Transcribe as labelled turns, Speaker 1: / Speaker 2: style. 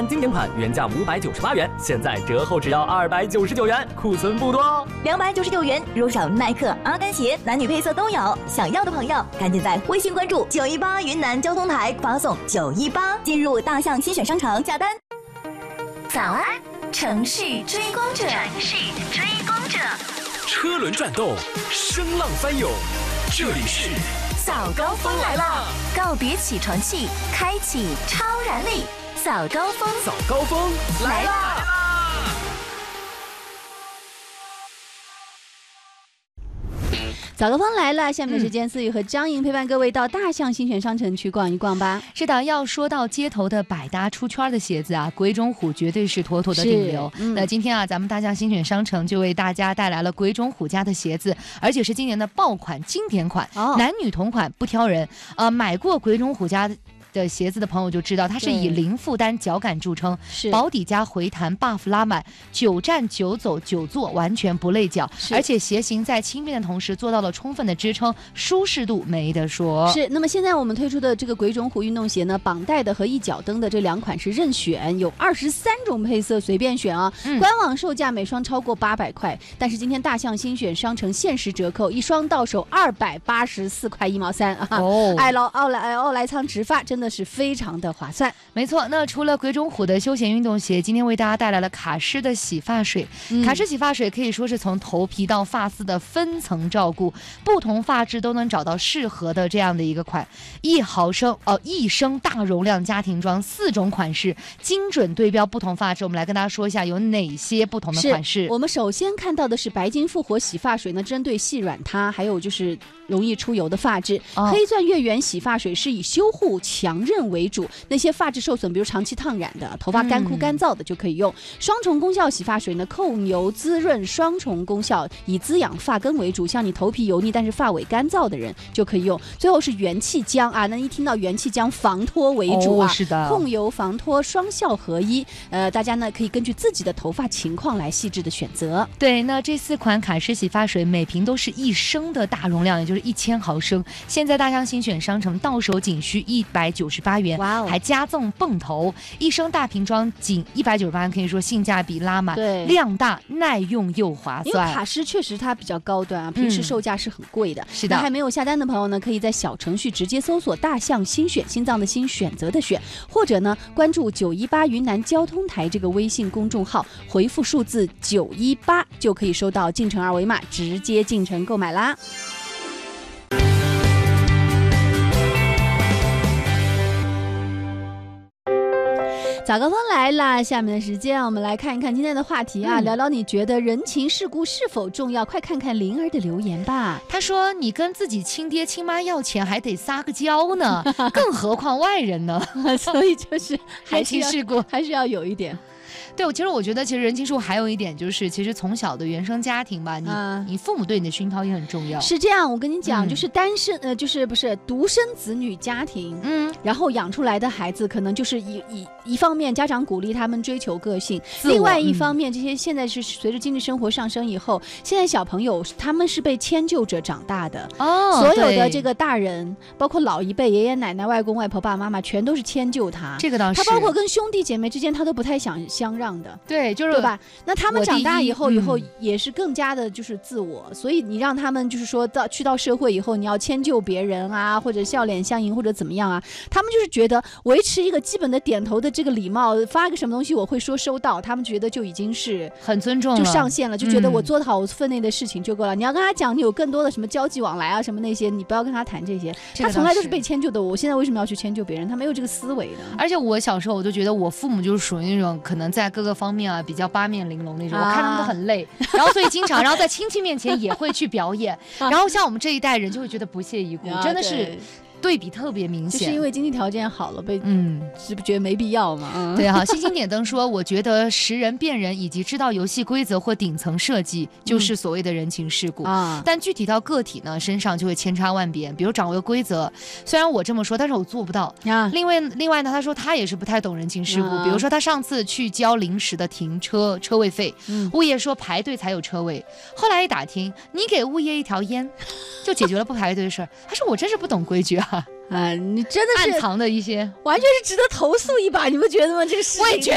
Speaker 1: 经典款原价598元，现在折后只要299元，库存不多哦。
Speaker 2: 299元，如少耐克、阿甘鞋，男女配色都有。想要的朋友，赶紧在微信关注918云南交通台，发送918进入大象新选商城下单。早安，城市追光者，城市追光者。
Speaker 3: 车轮转动，声浪翻涌，这里是
Speaker 2: 早高峰来了，告别起床气，开启超燃力。早高峰，
Speaker 3: 早高峰来啦！
Speaker 4: 早高峰来了，下面的时间思雨和张莹陪伴各位到大象新选商城去逛一逛吧。
Speaker 5: 是的，要说到街头的百搭出圈的鞋子啊，鬼冢虎绝对是妥妥的顶流。那今天啊，咱们大象新选商城就为大家带来了鬼冢虎家的鞋子，而且是今年的爆款经典款，男女同款不挑人。买过鬼冢虎家的鞋子的朋友就知道，它是以零负担脚感著称，保底加回弹 buff 拉满，9站9走9坐，完全不累脚，而且鞋型在轻便的同时做到了充分的支撑，舒适度没得说。
Speaker 4: 是，那么现在我们推出的这个鬼冢虎运动鞋呢，绑带的和一脚蹬的这2款是任选，有23种配色随便选啊。官网售价每双超过800块，但是今天大象新选商城限时折扣，一双到手284块1毛3啊！奥莱仓直发真的是非常的划算。
Speaker 5: 没错，那除了鬼冢虎的休闲运动鞋，今天为大家带来了卡诗的洗发水。卡诗洗发水可以说是从头皮到发丝的分层照顾，不同发质都能找到适合的这样的一个款。1升大容量家庭装，4种款式，精准对标不同发质。我们来跟大家说一下有哪些不同的款式。
Speaker 4: 我们首先看到的是白金复活洗发水呢，针对细软塌还有就是容易出油的发质。黑钻月圆洗发水是以修护强韧为主，那些发质受损比如长期烫染的，头发干枯干燥的就可以用。双重功效洗发水呢，控油滋润双重功效，以滋养发根为主，像你头皮油腻但是发尾干燥的人就可以用。最后是元气浆啊，那一听到元气浆防脱为主啊，
Speaker 5: 是的，
Speaker 4: 控油防脱双效合一。大家呢可以根据自己的头发情况来细致的选择。
Speaker 5: 对，那这4款卡诗洗发水每瓶都是1升的大容量，也就是1000毫升。现在大象新选商城到手仅需198元，还加赠泵头，1升大瓶装仅198元，可以说性价比拉满，量大耐用又划算。
Speaker 4: 因为卡诗确实它比较高端啊，平时售价是很贵的。
Speaker 5: 是的，
Speaker 4: 那还没有下单的朋友呢，可以在小程序直接搜索大象新选，心脏的心，选择的选，或者呢关注918云南交通台这个微信公众号，回复数字918就可以收到进城二维码，直接进城购买啦。早高峰来了，下面的时间我们来看一看今天的话题啊，聊聊你觉得人情世故是否重要？快看看灵儿的留言吧。
Speaker 5: 他说：“你跟自己亲爹亲妈要钱还得撒个娇呢，更何况外人呢？”
Speaker 4: 所以就是
Speaker 5: 人情世故
Speaker 4: 还是要有一点。
Speaker 5: 对，其实我觉得，其实人情世故还有一点就是，其实从小的原生家庭吧，你父母对你的熏陶也很重要。
Speaker 4: 是这样，我跟你讲，就是单身就是不是独生子女家庭，然后养出来的孩子，可能就是一方面家长鼓励他们追求个性，另外一方面，这些现在是随着经济生活上升以后，现在小朋友他们是被迁就着长大的，所有的这个大人，包括老一辈爷爷奶奶、外公外婆、爸爸妈妈，全都是迁就他。
Speaker 5: 这个倒是，
Speaker 4: 他包括跟兄弟姐妹之间，他都不太想相让。
Speaker 5: 对，就是
Speaker 4: 对吧？那他们长大以后也是更加的就是自我，所以你让他们就是说去到社会以后，你要迁就别人啊，或者笑脸相迎或者怎么样啊，他们就是觉得维持一个基本的点头的这个礼貌，发个什么东西我会说收到，他们觉得就已经是
Speaker 5: 很尊重了，
Speaker 4: 就上线了，就觉得我做好我分内的事情就够了。你要跟他讲你有更多的什么交际往来啊什么那些，你不要跟他谈这些，他从来都是被迁就的。我现在为什么要去迁就别人？他没有这个思维的。
Speaker 5: 而且我小时候我就觉得我父母就是属于那种可能在各个方面啊比较八面玲珑那种，我看他们都很累，然后所以经常然后在亲戚面前也会去表演，然后像我们这一代人就会觉得不屑一顾，真的是对比特别明显，
Speaker 4: 就是因为经济条件好了，是不觉得没必要嘛？
Speaker 5: 对哈。星星点灯说，我觉得识人辨人以及知道游戏规则或顶层设计，就是所谓的人情世故但具体到个体呢，身上就会千差万别。比如掌握规则，虽然我这么说，但是我做不到另外呢，他说他也是不太懂人情世故。比如说他上次去交临时的停车位费，物业说排队才有车位，后来一打听，你给物业一条烟，就解决了不排队的事儿。他说我真是不懂规矩啊。
Speaker 4: 你真的是
Speaker 5: 暗藏的一些，
Speaker 4: 完全是值得投诉一把，你不觉得吗？这个事情我也觉得。